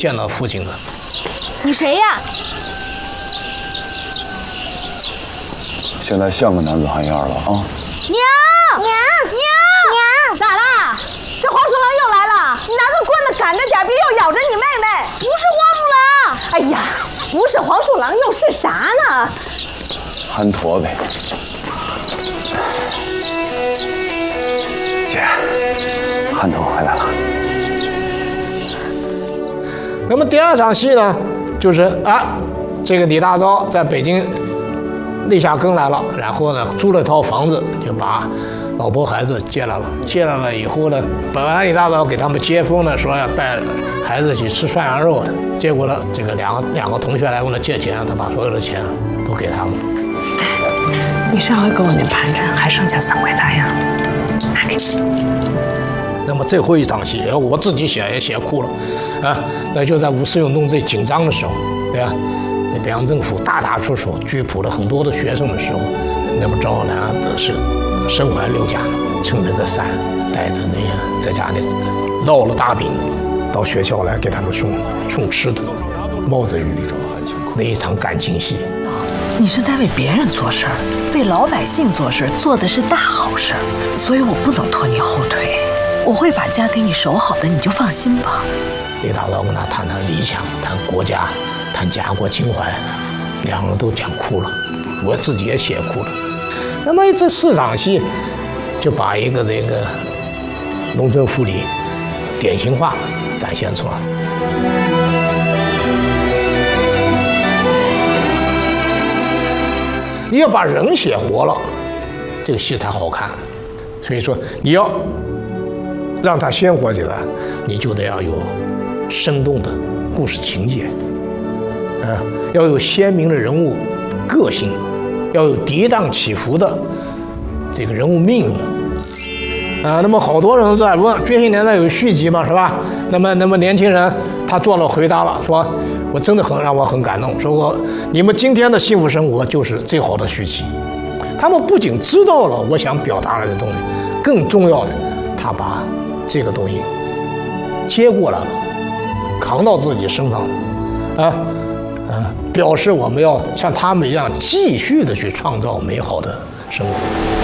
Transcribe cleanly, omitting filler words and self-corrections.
见到父亲的。 你谁呀？ 现在像个男子汉样了啊！ 娘，咋啦？这黄鼠狼又来了！你拿个棍子赶着点，别又咬着你妹妹。不是黄鼠狼！哎呀，不是黄鼠狼又是啥呢？ 憨驼呗。姐，憨驼回来了。 那么第二场戏呢，就是这个李大钊在北京立下根来了，然后呢租了套房子，就把老婆孩子接来了。接来了以后呢，本来李大钊给他们接风呢，说要带孩子去吃涮羊肉的，结果呢，这个两个同学来问他借钱，他把所有的钱都给他们。 你上回给我那盘缠还剩下3块大洋，拿给你。 那么最后一场戏，我自己写也写哭了，那就在五四运动最紧张的时候，对吧？北洋政府大出手拘捕了很多的学生的时候，那么赵浩南是身怀6甲，撑着个伞，带着那个在家里烙了大饼，到学校来给他们送吃的，冒着雨，那一场感情戏。 你是在为别人做事儿，为老百姓做事，做的是大好事儿，所以我不能拖你后腿，我会把家给你守好的，你就放心吧。 李大钊跟他谈理想，谈国家，谈家国情怀，两个人都讲哭了，我自己也写哭了。那么这4场戏就把一个这个农村妇女典型化展现出来。你要把人写活了，这个戏才好看。所以说，你要让它鲜活起来，你就得要有生动的故事情节，要有鲜明的人物个性，要有跌宕起伏的这个人物命运。那么好多人在问《觉醒年代》有续集吗？是吧？那么年轻人他做了回答了，说我真的让我很感动，说你们今天的幸福生活就是最好的续集。他们不仅知道了我想表达的东西，更重要的，他把这个东西接过来了，扛到自己身上了，表示我们要像他们一样继续的去创造美好的生活。